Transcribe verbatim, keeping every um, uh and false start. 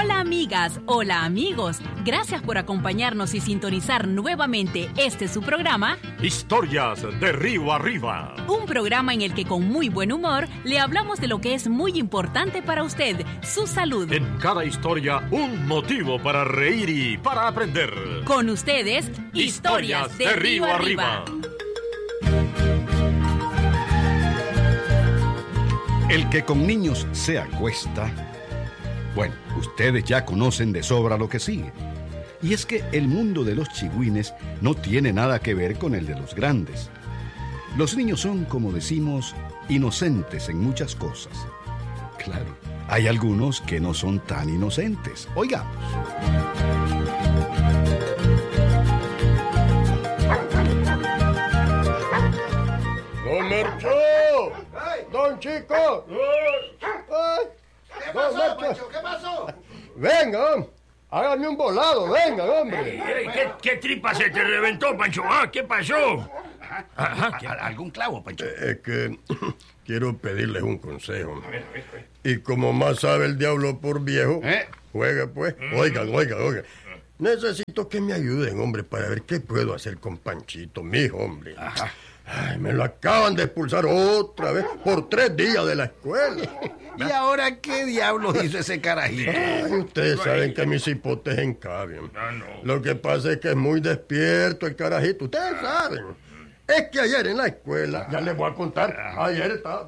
Hola amigas, hola amigos, gracias por acompañarnos y sintonizar nuevamente este su programa Historias de Río Arriba. Un programa en el que con muy buen humor le hablamos de lo que es muy importante para usted, su salud. En cada historia un motivo para reír y para aprender. Con ustedes, Historias, Historias de, de Río Arriba. Arriba. El que con niños se acuesta, bueno, ustedes ya conocen de sobra lo que sigue. Y es que el mundo de los chigüines no tiene nada que ver con el de los grandes. Los niños son, como decimos, inocentes en muchas cosas. Claro, hay algunos que no son tan inocentes. Oigamos. ¡Don Mercho! ¡Don Chico! Ay, ¿Qué pasó, Pancho? ¿Qué pasó? Venga, hágame un volado, venga, hombre. Ey, ¿Qué, ¿Qué tripa se te reventó, Pancho? ¿Ah? ¿Qué pasó? Ajá, ¿qué- ¿Algún clavo, Pancho? Eh, Es que quiero pedirles un consejo. A ver, a ver, a ver. Y como más sabe el diablo por viejo, ¿Eh? juegue pues. Oigan, oigan, oigan. Necesito que me ayuden, hombre, para ver qué puedo hacer con Panchito, mi hijo, hombre. Ajá. Ay, me lo acaban de expulsar otra vez por tres días de la escuela. ¿Y ahora qué diablos hizo ese carajito? Ay, ustedes saben que mis hipotes encabian. Ah, no. Lo que pasa es que es muy despierto el carajito. Ustedes saben. Es que ayer en la escuela, ya les voy a contar, ayer estaba...